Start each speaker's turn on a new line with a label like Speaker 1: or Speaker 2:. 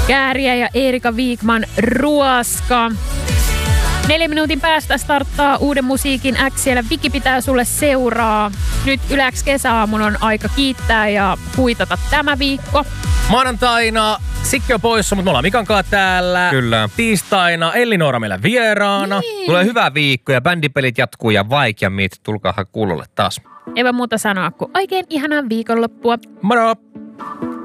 Speaker 1: Kääriä ja Erika Wigman Ruoska. 4 minuutin päästä starttaa uuden musiikin X. Siellä Viki pitää sulle seuraa. Nyt Yläks kesäaamun on aika kiittää ja huitata tämä viikko.
Speaker 2: Maanantaina Sikki on poissa, mutta me ollaan Mikan kanssa täällä.
Speaker 3: Kyllä.
Speaker 2: Tiistaina Elli-Noora meillä vieraana.
Speaker 1: Niin.
Speaker 3: Tulee hyvä viikko ja bändipelit jatkuu ja Vaikeamit. Tulkaahan kuulolle taas.
Speaker 1: Eipä muuta sanoa kuin oikein ihanaa viikonloppua.
Speaker 2: Moro!